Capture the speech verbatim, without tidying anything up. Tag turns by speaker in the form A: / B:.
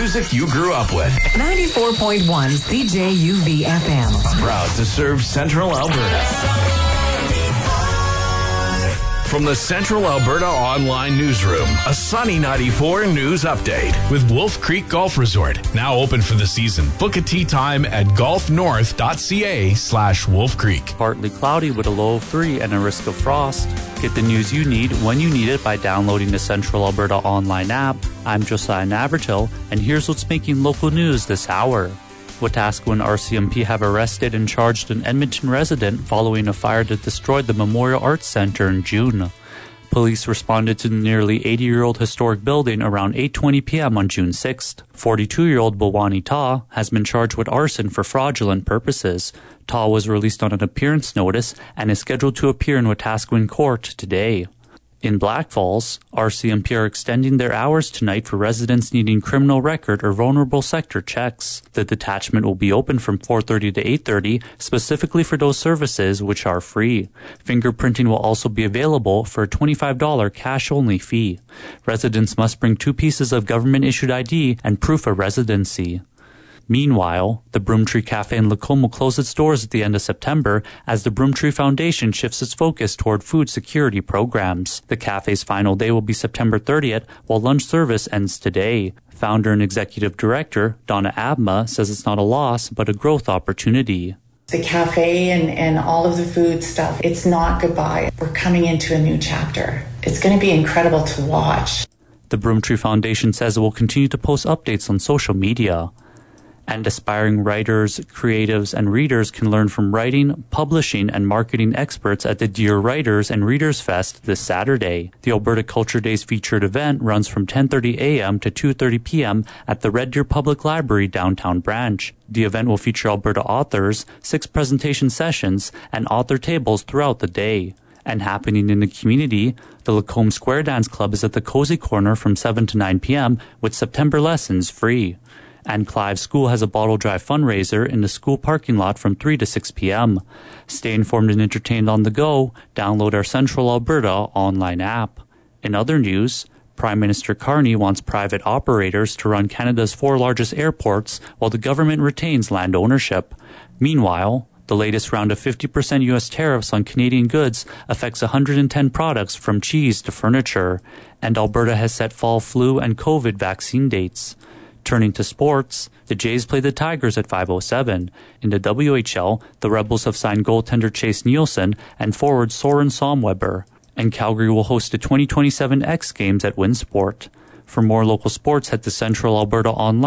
A: music you grew up with.
B: ninety-four point one C J U V F M.
A: Proud to serve Central Alberta. From the Central Alberta Online Newsroom, a Sunny ninety-four news update.
C: With Wolf Creek Golf Resort, now open for the season. Book a tee time at golfnorth.ca slash Wolf Creek.
D: Partly cloudy with a low of three and a risk of frost. Get the news you need when you need it by downloading the Central Alberta Online app. I'm Josiah Navertil, and here's what's making local news this hour. Wetaskiwin and R C M P have arrested and charged an Edmonton resident following a fire that destroyed the Memorial Arts Centre in June. Police responded to the nearly eighty-year-old historic building around eight twenty p.m. on June sixth. forty-two-year-old Bawani Ta has been charged with arson for fraudulent purposes. Ta was released on an appearance notice and is scheduled to appear in Wetaskiwin Court today. In Black Falls, R C M P are extending their hours tonight for residents needing criminal record or vulnerable sector checks. The detachment will be open from four thirty to eight thirty, specifically for those services which are free. Fingerprinting will also be available for a twenty-five dollars cash-only fee. Residents must bring two pieces of government-issued I D and proof of residency. Meanwhile, the Broomtree Cafe in Lacombe will close its doors at the end of September as the Broomtree Foundation shifts its focus toward food security programs. The cafe's final day will be September thirtieth, while lunch service ends today. Founder and executive director Donna Abma says it's not a loss, but a growth opportunity.
E: The cafe and, and all of the food stuff, it's not goodbye. We're coming into a new chapter. It's going to be incredible to watch.
D: The Broomtree Foundation says it will continue to post updates on social media. And aspiring writers, creatives, and readers can learn from writing, publishing, and marketing experts at the Dear Writers and Readers Fest this Saturday. The Alberta Culture Days featured event runs from ten thirty a.m. to two thirty p.m. at the Red Deer Public Library downtown branch. The event will feature Alberta authors, six presentation sessions, and author tables throughout the day. And happening in the community, the Lacombe Square Dance Club is at the Cozy Corner from seven to nine p.m. with September lessons free. And Clive School has a bottle drive fundraiser in the school parking lot from three to six p.m. Stay informed and entertained on the go. Download our Central Alberta online app. In other news, Prime Minister Carney wants private operators to run Canada's four largest airports while the government retains land ownership. Meanwhile, the latest round of fifty percent U S tariffs on Canadian goods affects one hundred ten products from cheese to furniture. And Alberta has set fall flu and COVID vaccine dates. Turning to sports, the Jays play the Tigers at five oh seven. In the W H L, the Rebels have signed goaltender Chase Nielsen and forward Soren Somweber. And Calgary will host the twenty twenty-seven X Games at Winsport. For more local sports, head to Central Alberta Online.